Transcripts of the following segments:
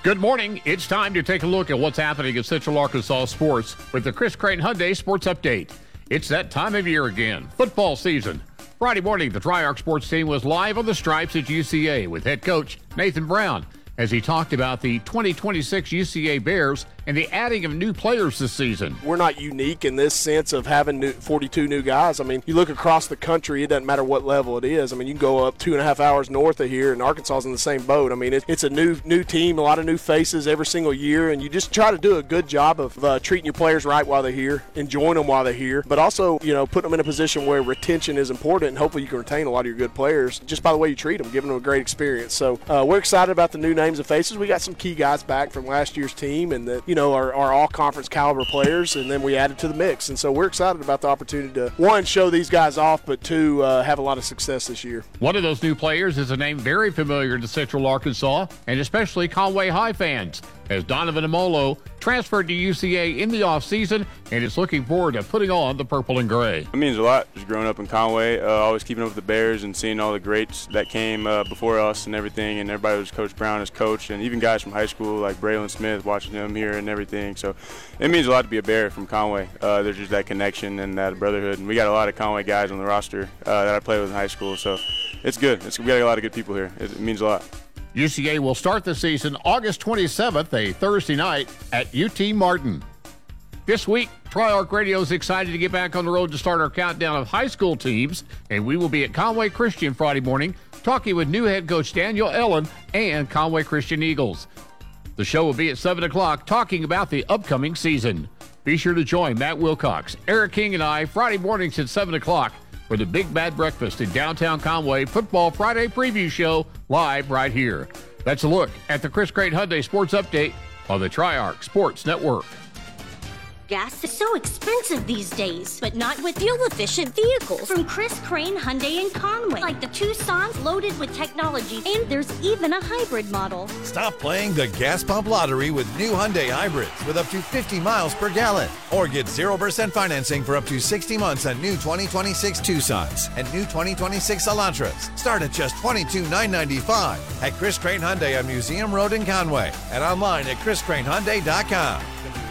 Good morning. It's time to take a look at what's happening in Central Arkansas sports with the Chris Crane Hyundai Sports Update. It's that time of year again, football season. Friday morning, the Tri-Arc sports team was live on the stripes at UCA with head coach Nathan Brown as he talked about the 2026 UCA Bears and the adding of new players this season. We're not unique in this sense of having 42 new guys. I mean, you look across the country, it doesn't matter what level it is. I mean, you can go up 2.5 hours north of here, and Arkansas is in the same boat. I mean, it's a new team, a lot of new faces every single year, and you just try to do a good job of treating your players right while they're here, enjoying them while they're here, but also, putting them in a position where retention is important, and hopefully you can retain a lot of your good players just by the way you treat them, giving them a great experience. So we're excited about the new names and faces. We got some key guys back from last year's team, and that are all-conference caliber players, and then we added to the mix. And so we're excited about the opportunity to, one, show these guys off, but two, have a lot of success this year. One of those new players is a name very familiar to Central Arkansas, and especially Conway High fans, as Donovan Amolo transferred to UCA in the offseason and is looking forward to putting on the purple and gray. It means a lot, just growing up in Conway, always keeping up with the Bears and seeing all the greats that came before us and everything, and everybody was Coach Brown as coach, and even guys from high school like Braylon Smith, watching him here and everything. So it means a lot to be a Bear from Conway. There's just that connection and that brotherhood, and we got a lot of Conway guys on the roster that I played with in high school, so it's good. We got a lot of good people here. It means a lot. UCA will start the season August 27th, a Thursday night, at UT Martin. This week, Tri-Arc Radio is excited to get back on the road to start our countdown of high school teams, and we will be at Conway Christian Friday morning talking with new head coach Daniel Ellen and Conway Christian Eagles. The show will be at 7 o'clock talking about the upcoming season. Be sure to join Matt Wilcox, Eric King, and I Friday mornings at 7 o'clock for the Big Bad Breakfast in downtown Conway Football Friday preview show live right here. That's a look at the Chris Crane Hyundai Sports Update on the Tri-Arc Sports Network. Gas is so expensive these days, but not with fuel-efficient vehicles from Chris Crane Hyundai in Conway, like the Tucson's loaded with technology, and there's even a hybrid model. Stop playing the gas pump lottery with new Hyundai hybrids with up to 50 miles per gallon, or get 0% financing for up to 60 months on new 2026 Tucsons and new 2026 Elantras. Start at just $22,995 at Chris Crane Hyundai on Museum Road in Conway and online at chriscranehyundai.com.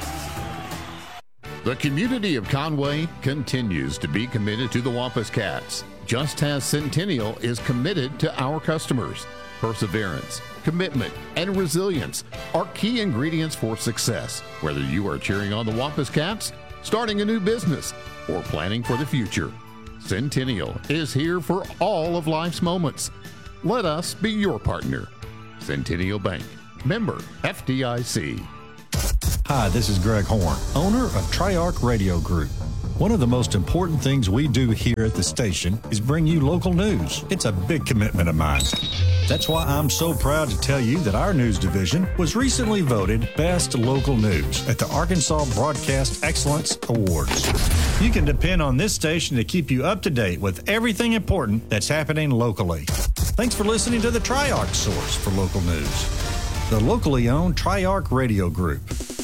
The community of Conway continues to be committed to the Wampus Cats, just as Centennial is committed to our customers. Perseverance, commitment, and resilience are key ingredients for success, whether you are cheering on the Wampus Cats, starting a new business, or planning for the future. Centennial is here for all of life's moments. Let us be your partner. Centennial Bank, member FDIC. Hi, this is Greg Horn, owner of Tri-Arc Radio Group. One of the most important things we do here at the station is bring you local news. It's a big commitment of mine. That's why I'm so proud to tell you that our news division was recently voted Best Local News at the Arkansas Broadcast Excellence Awards. You can depend on this station to keep you up to date with everything important that's happening locally. Thanks for listening to the Tri-Arc source for local news. The locally owned Tri-Arc Radio Group.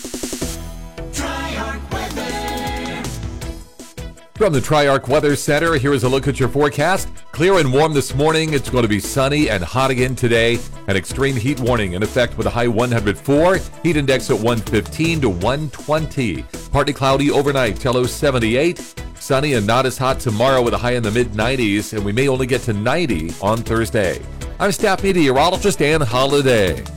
From the Tri-Arc Weather Center, here is a look at your forecast. Clear and warm this morning. It's going to be sunny and hot again today. An extreme heat warning in effect with a high 104. Heat index at 115 to 120. Partly cloudy overnight till low 78. Sunny and not as hot tomorrow with a high in the mid-90s, and we may only get to 90 on Thursday. I'm staff meteorologist Ann Holliday.